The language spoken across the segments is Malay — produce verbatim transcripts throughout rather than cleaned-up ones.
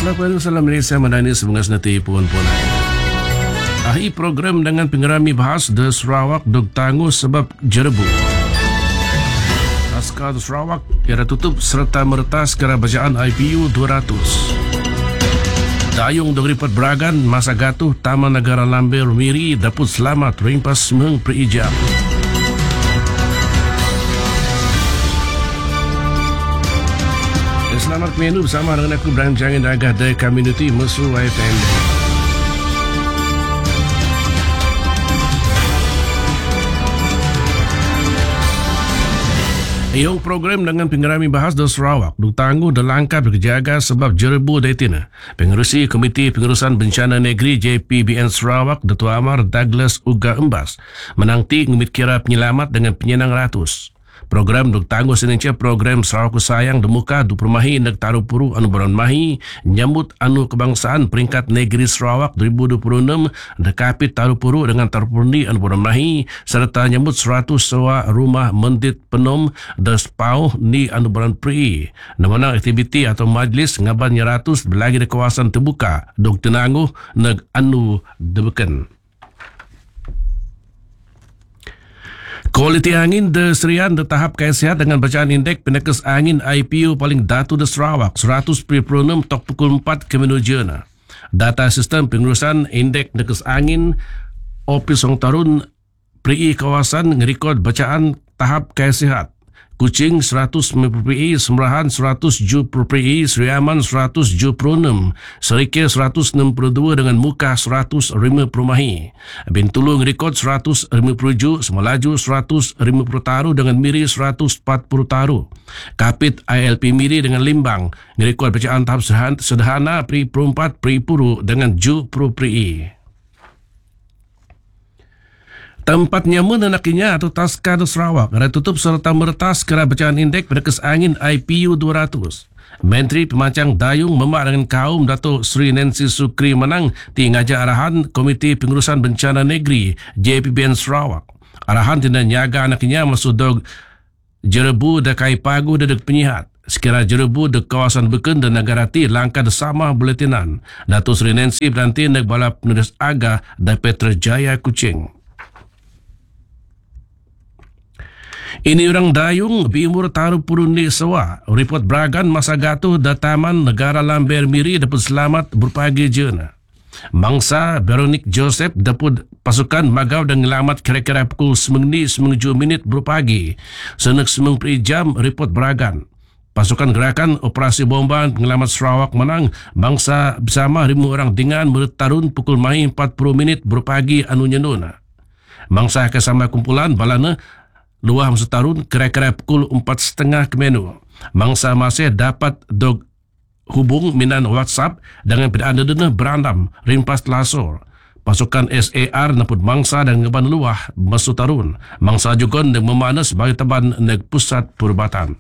Assalamualaikum salam Malaysia Madani semoga senantiasa puan-puan. Akhir program dengan pengerami bahas de Sarawak dog tangguh sebab jerebu. Askar de Sarawak kira tutup serta merta sekara bacaan I P U dua ratus. Dayung dog ripat Bragan masa gatuh Taman Negara Lambir Miri dapat selamat rimpas semeng perijam. Selamat menu bersama dengan aku Brian Jangin Agah dari Community Mesu Y F M. Iong program dengan pengerami bahas di Sarawak duk tangguh dan langkah berjaga sebab jerebu daitina. Pengerusi Komiti Pengurusan Bencana Negeri J P B N Sarawak Datuk Amar Douglas Uga Embas menanti ngumit kira penyelamat dengan penyenang ratus. Program duk tangguh seninca program Sarawak Sayang Demuka du Permahi Neg Taruh Puru Anu Baron Mahi nyambut anu kebangsaan peringkat negeri Sarawak dua ribu dua puluh enam dekapit Taruh Puru dengan Taruh Purundi Anu Baron Mahi serta nyambut seratus sewa rumah mendit penom despau ni Anu Baron Pri. Namana aktiviti atau majlis ngabannya ratus berlagi di kawasan terbuka duk tenangguh neg anu debeken. Kualiti angin de Serian de tahap kesihat dengan bacaan indeks penekes angin I P U paling datu de Sarawak seratus perpuluhan enam tok pukul empat ke menuju na. Data sistem pengurusan indeks penekes angin Opis Hong Tarun Pri kawasan ngerekod bacaan tahap kesihat. Kuching seratus sembilan puluh P I, Semerahan seratus tujuh puluh P I, Seri Aman seratus tujuh puluh enam, Serikir seratus enam puluh dua dengan Muka seratus lima puluh Mahi. Bintulu ngerekod seratus lima puluh tujuh, Semelaju seratus lima puluh Taru dengan Miri seratus empat puluh Taru. Kapit I L P Miri dengan Limbang ngerekod bacaan tahap sederhana P R I empat P R I Puru dengan tujuh puluh P R I. Tempat nyaman anakinya atau Taska de Sarawak ada tutup serta merta sekera bacaan indeks penekes angin I P U dua ratus. Menteri Pemancang Dayung memak dengan kaum Datuk Seri Nancy Sukri Menang di ngajak arahan Komiti Pengurusan Bencana Negeri J P B N Sarawak. Arahan tindak nyaga anakinya masuk dog jerebu dekai pagu dedek penyihat. Sekira jerebu de kawasan Beken dan Nagarati langkah de sama buletinan. Datuk Seri Nancy berhenti neg balap penulis aga dan Petrajaya Kuching. Ini orang dayung biumur Taruh Purundi Sewa. Report Bragan masa gatuh da Taman Negara Lambir Miri dapat selamat berpagi jena. Mangsa Veronique Joseph dapat pasukan magau dan ngelamat kira-kira pukul sembilan tujuh minit berpagi. Senek sembilan puluh jam report Bragan. Pasukan gerakan operasi bomba pengelamat Sarawak menang bangsa bersama lima orang dengan bertarun pukul mai empat puluh minit berpagi anu nyenuna. Mangsa kesama kumpulan balana luah masuk tarun kira-kira pukul empat setengah ke menu. Mangsa masih dapat dog hubung minan WhatsApp dengan pedaan dedena berandam rimpas lasor. Pasukan S A R naput mangsa dan ngeban luah masuk tarun. Mangsa juga yang memana sebagai teban neg pusat perubatan.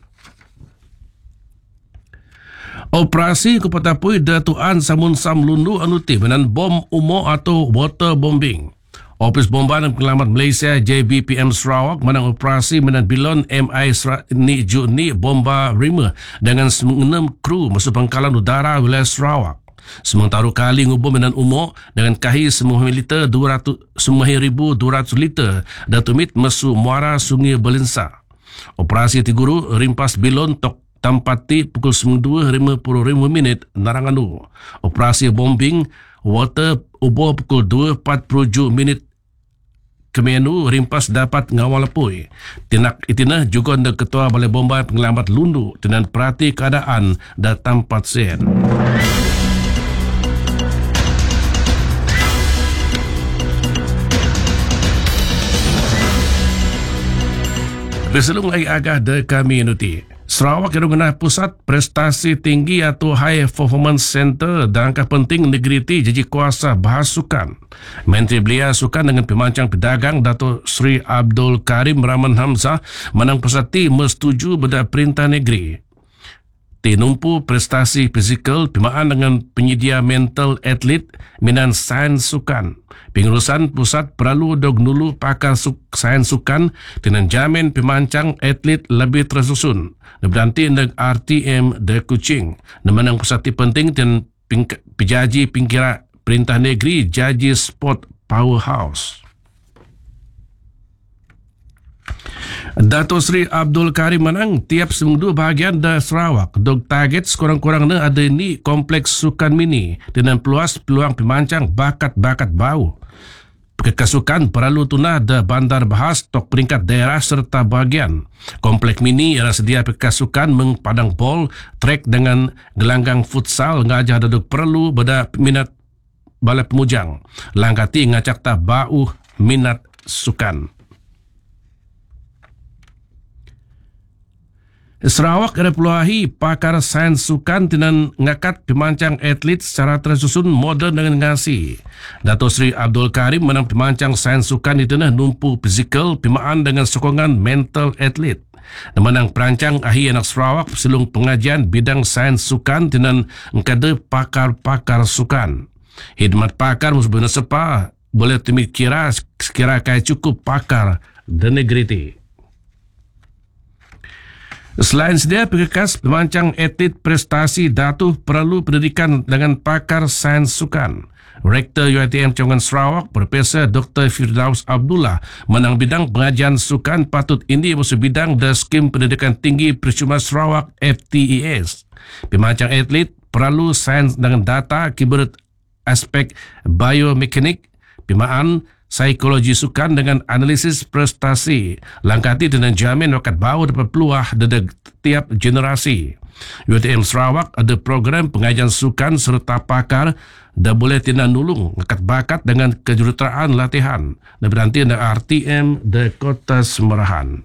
Operasi Kupatapui Datuan Samun Sam Lundu anuti menan bom umo atau water bombing. Opis Bomba dan Penyelamat Malaysia J B P M Sarawak menang operasi menan bilon M I ni Juni Bomba Rima dengan enam kru masuk pangkalan udara wilayah Sarawak. Sementara kali ngubur menan umur dengan kahi semua liter dua ratus ribu dua ratus liter dan tumit masuk muara Sungai Belinsa. Operasi Tiguru rimpas bilon tok tampati pukul sembilan dua lima puluh lima minit Naranganu. Operasi bombing water ubur pukul dua empat puluh tujuh minit Kemenu rimpas dapat ngawal lepui. Tinak itina juga ada Ketua Balai Bomba Penyelamat Lundu dengan perhati keadaan dan tempat sen. Beselung lagi agak de kami nuti. Sarawak kena pusat prestasi tinggi atau High Performance Center dan angka penting negeri ti jadi kuasa bahas sukan. Menteri Belia Sukan dengan pemancang pedagang Datuk Seri Abdul Karim Rahman Hamzah menang pesati mesetuju benda perintah negeri. Tinumpu prestasi fizikal pimaan dengan penyedia mental atlet minan sains sukan. Pengurusan pusat perlu dog nulu pakar suk, sains sukan dengan jamin pemancang atlet lebih tersusun. Berhenti dengan R T M de Kuching. Menang pusat penting dan ping, Pijaji Pingkira Perintah Negeri Jaji Sport Powerhouse. Dato' Sri Abdul Karim menang tiap seminggu bahagian da Sarawak. Dog target sekurang-kurangnya ada ni kompleks sukan mini dengan peluas peluang pemancang bakat-bakat bau. Kekasukan perlu tunah da bandar bahas tok peringkat daerah serta bahagian. Kompleks mini ialah sedia kekasukan mengpadang bol, trek dengan gelanggang futsal ngajah daduk perlu beda minat balai pemujang. Langkati ngacak tak bau minat sukan. Sarawak ada peluahi pakar sains sukan dengan ngakat pemancang atlet secara tersusun moden dengan ngasi. Dato' Sri Abdul Karim menang pemancang sains sukan di tanah numpu fizikal pimaan dengan sokongan mental atlet. Menang perancang ahi anak Sarawak selung pengajian bidang sains sukan dengan ngkade pakar-pakar sukan. Hidmat pakar musbuna sepa boleh temik kira sekira kaya cukup pakar dan negeri. Selain sedia perkekas pemancang atlet prestasi Datu perlu pendidikan dengan pakar sains sukan. Rektor U I T M Cawangan Sarawak, Profesor Doktor Firdaus Abdullah menang bidang pengajian sukan patut ini musuh bidang da skim pendidikan tinggi Percuma Sarawak F T E S. Pemancang atlet perlu sains dengan data kiberut aspek biomekanik, pimaan, psikologi sukan dengan analisis prestasi. Langkati dengan jamin wakat bau dapat peluah dari tiap generasi. U T M Sarawak ada program pengajian sukan serta pakar dan boleh tina nulung wakat bakat dengan kejuruteraan latihan. Dan berhenti dengan R T M di Kota Semerahan.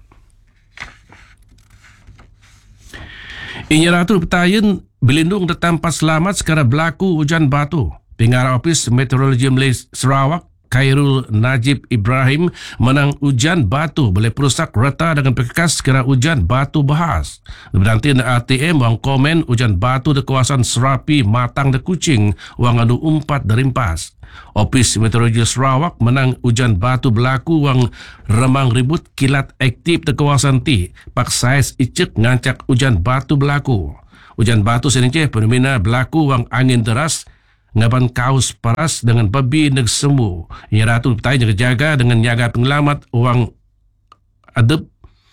Inya ratu petayan berlindung dan tanpa selamat sekarang berlaku hujan batu. Pengarah Ofis Meteorologi Malaysia Sarawak Khairul Najib Ibrahim menang hujan batu boleh perusak rata dengan perkekas kira hujan batu bahas. Berhenti dengan R T M wang komen hujan batu di kawasan Serapi Matang de Kuching wang anu umpat derimpas. Ofis Meteorologi Sarawak menang hujan batu berlaku wang remang ribut kilat aktif di kawasan ti. Pak saiz icek ngancak hujan batu berlaku. Hujan batu senince fenomena berlaku wang angin deras ngaban kaus paras dengan babi neg semu. Ia ratu petai jaga-jaga dengan nyaga penyelamat wang adep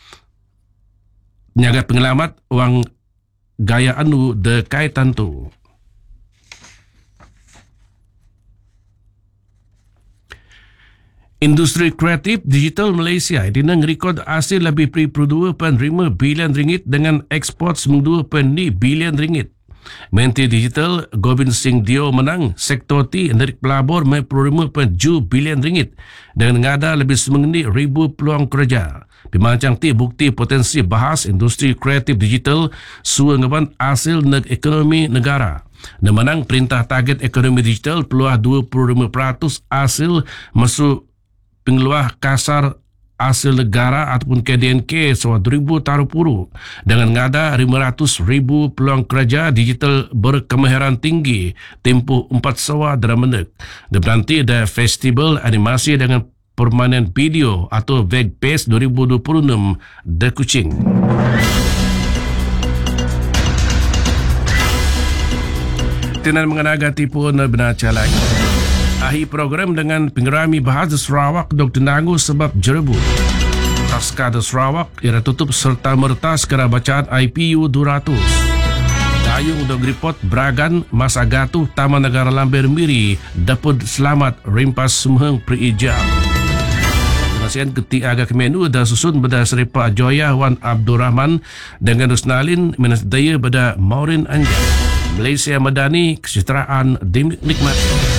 nyaga penyelamat wang gaya anu de kaitan tu. Industri kreatif digital Malaysia dinang rekod hasil lebih dari dua perpuluhan lima bilion ringgit dengan ekspor sembilan perpuluhan dua bilion ringgit. Menteri Digital Gobind Singh Dio menang sektor T menarik pelabur empat puluh lima perpuluhan tujuh bilion ringgit dengan ngada lebih sembilan ribu peluang kerja. Pemancang T bukti potensi bahas industri kreatif digital sua ngaban hasil neg ekonomi negara. Dan menang perintah target ekonomi digital peluang dua puluh lima peratus hasil masuk pengeluar kasar hasil negara ataupun K D N K sewa dua ribu taruh puluh dengan ngada lima ratus ribu peluang kerja digital berkemahiran tinggi tempoh empat sewa dalam menit. Dan nanti ada festival animasi dengan permainan video atau VegPace dua ribu dua puluh enam di Kuching. Tinan mengenagati pun benaca lagi. Akhir program dengan pengerami bahasa Sarawak Doktor Nangu sebab jerebu. Taska de Sarawak ia tutup serta merta sekara bacaan I P U dua ratus. Dayung dog report Bragan masa gatuh Taman Negara Lambir Miri dapat selamat rimpas semheng perijam. Masian keti agak menu dah susun beda seripa Joya Wan Abdul Rahman dengan Rusnalin minas daya beda Maureen Anjar. Malaysia Madani kesejahteraan nikmat.